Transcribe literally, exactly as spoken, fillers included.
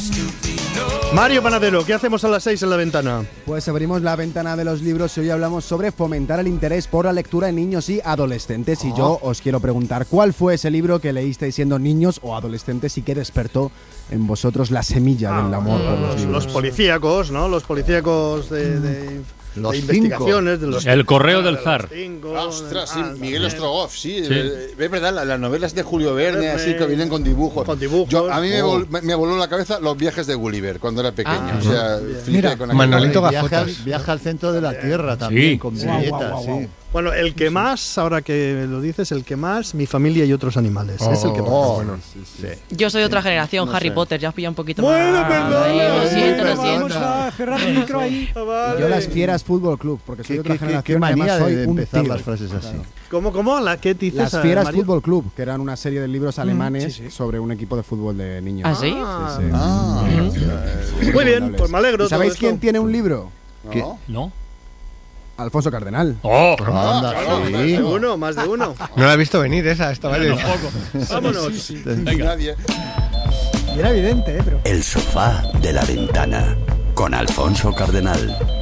Mario Panadero, ¿qué hacemos a las seis en la ventana? Pues abrimos la ventana de los libros y hoy hablamos sobre fomentar el interés por la lectura en niños y adolescentes. Oh. Y yo os quiero preguntar, ¿cuál fue ese libro que leísteis siendo niños o adolescentes y que despertó en vosotros la semilla ah, del amor por los, los libros? Los policíacos, ¿no? Los policíacos de... de... Los de investigaciones de los el correo del zar. Cinco, Ostras, sí, ah, Miguel Ostrogoff, sí, sí. Es verdad, las, las novelas de Julio Verne, Verne, así que vienen con dibujos. Con dibujos. Yo, a mí me, oh. vol, me, me voló la cabeza Los viajes de Gulliver cuando era pequeño. Ah, o sea, mira, con Manolito Gafotas. Viaja al centro de la Tierra también, sí. con viñetas, wow, wow, wow. sí. Bueno, el que más, ahora que lo dices, el que más, Mi familia y otros animales. Oh, es el que más. Oh, bueno, sí, sí. Yo soy otra sí. generación, no Harry sé. Potter, ya os pilla un poquito bueno, más. Perdón, ahí, lo siento, lo siento. Vamos a cerrar el micro ahí. Yo Las Fieras Fútbol Club, porque soy ¿Qué, otra qué, generación. qué manía soy de un empezar tío. las frases así. Claro. ¿Cómo, cómo? ¿La, ¿Qué dices? Las Fieras Mario? Fútbol Club, que eran una serie de libros alemanes mm, sí, sí. sobre un equipo de fútbol de niños. ¿Ah, sí? Ah, sí, sí. Ah, mm. Muy bien, pues me alegro. ¿Sabéis quién tiene un libro? ¿Qué? ¿No? Alfonso Cardenal. ¡Oh! Ah, Anda, claro, sí. Más de uno, más de uno. No la he visto venir esa, estaba Yo bien. tampoco. Vámonos. sí, sí. Nadie. Y era evidente, ¿eh? Pero... El sofá de la ventana con Alfonso Cardenal.